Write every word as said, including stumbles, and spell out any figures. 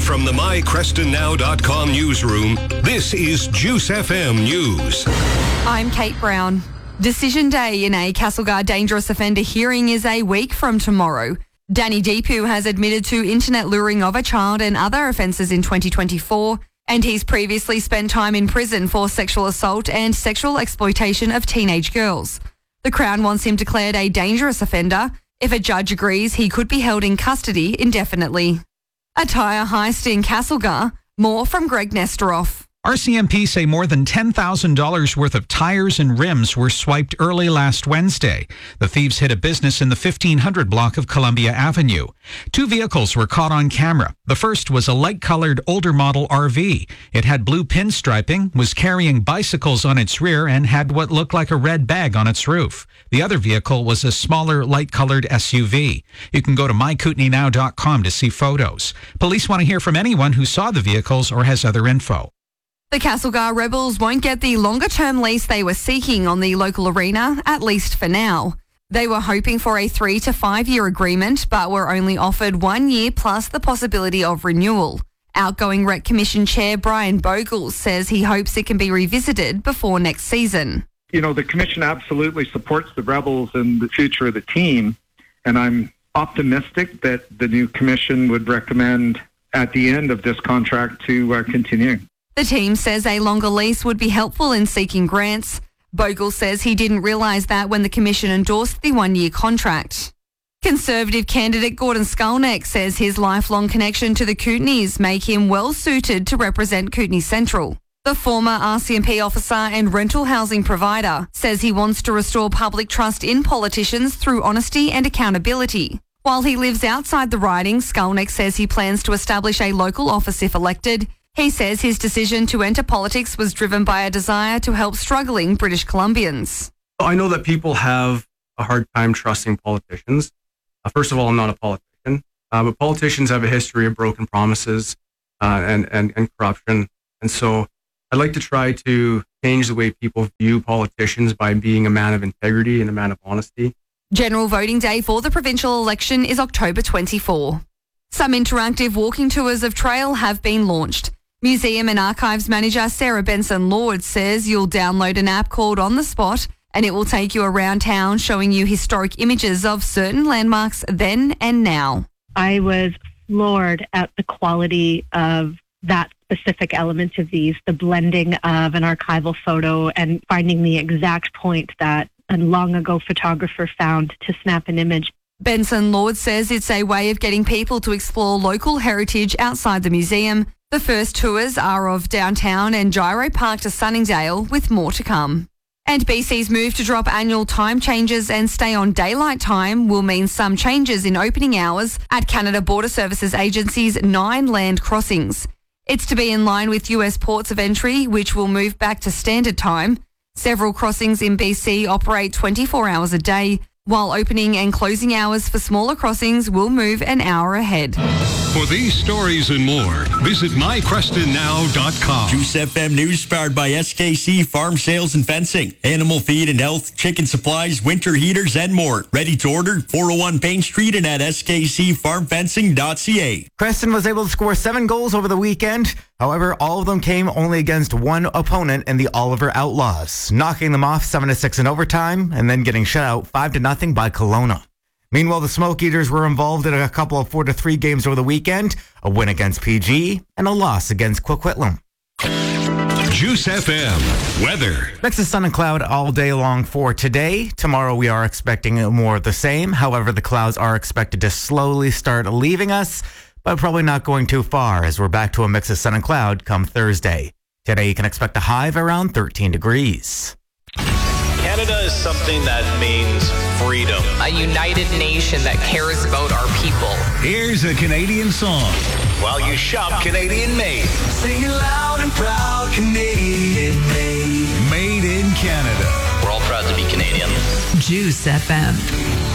from the my creston now dot com newsroom, this is Juice F M News. I'm Kate Brown. Decision day in a Castlegar dangerous offender hearing is a week from tomorrow. Danny Deepu has admitted to internet luring of a child and other offences in twenty twenty-four, and he's previously spent time in prison for sexual assault and sexual exploitation of teenage girls. The Crown wants him declared a dangerous offender. If a judge agrees, he could be held in custody indefinitely. A tyre heist in Castlegar. More from Greg Nesteroff. R C M P say more than ten thousand dollars worth of tires and rims were swiped early last Wednesday. The thieves hit a business in the fifteen hundred block of Columbia Avenue. Two vehicles were caught on camera. The first was a light-colored older model R V. It had blue pinstriping, was carrying bicycles on its rear, and had what looked like a red bag on its roof. The other vehicle was a smaller, light-colored S U V. You can go to my kootenai now dot com to see photos. Police want to hear from anyone who saw the vehicles or has other info. The Castlegar Rebels won't get the longer-term lease they were seeking on the local arena, at least for now. They were hoping for a three to five-year agreement, but were only offered one year plus the possibility of renewal. Outgoing Rec Commission Chair Brian Bogle says he hopes it can be revisited before next season. You know, the Commission absolutely supports the Rebels and the future of the team, and I'm optimistic that the new Commission would recommend at the end of this contract to uh, continue. The team says a longer lease would be helpful in seeking grants. Bogle says he didn't realise that when the Commission endorsed the one-year contract. Conservative candidate Gordon Skulneck says his lifelong connection to the Kootenays make him well-suited to represent Kootenay Central. The former R C M P officer and rental housing provider says he wants to restore public trust in politicians through honesty and accountability. While he lives outside the riding, Skulneck says he plans to establish a local office if elected. He says his decision to enter politics was driven by a desire to help struggling British Columbians. I know that people have a hard time trusting politicians. Uh, first of all, I'm not a politician, uh, but politicians have a history of broken promises uh, and, and, and corruption. And so I'd like to try to change the way people view politicians by being a man of integrity and a man of honesty. General voting day for the provincial election is October twenty-fourth. Some interactive walking tours of Trail have been launched. Museum and Archives Manager Sarah Benson-Lord says you'll download an app called On the Spot and it will take you around town showing you historic images of certain landmarks then and now. I was floored at the quality of that specific element of these, the blending of an archival photo and finding the exact point that a long ago photographer found to snap an image. Benson-Lord says it's a way of getting people to explore local heritage outside the museum. The first tours are of downtown and Gyro Park to Sunningdale, with more to come. And B C's move to drop annual time changes and stay on daylight time will mean some changes in opening hours at Canada Border Services Agency's nine land crossings. It's to be in line with U S ports of entry, which will move back to standard time. Several crossings in B C operate twenty-four hours a day, while opening and closing hours for smaller crossings will move an hour ahead. For these stories and more, visit my creston now dot com. Juice F M News powered by S K C Farm Sales and Fencing. Animal feed and health, chicken supplies, winter heaters, and more. Ready to order? four oh one Payne Street and at S K C farm fencing dot C A. Creston was able to score seven goals over the weekend. However, all of them came only against one opponent in the Oliver Outlaws, knocking them off seven to six in overtime and then getting shut out five to nothing by Kelowna. Meanwhile, the Smoke Eaters were involved in a couple of four to three games over the weekend, a win against P G and a loss against Coquitlam. Juice F M weather. Mix of sun and cloud all day long for today. Tomorrow we are expecting more of the same. However, the clouds are expected to slowly start leaving us, but probably not going too far as we're back to a mix of sun and cloud come Thursday. Today you can expect a high of around thirteen degrees. Canada is something that means freedom. A united nation that cares about our people. Here's a Canadian song. While you shop Canadian made. Sing it loud and proud, Canadian made. Made in Canada. We're all proud to be Canadian. Juice F M.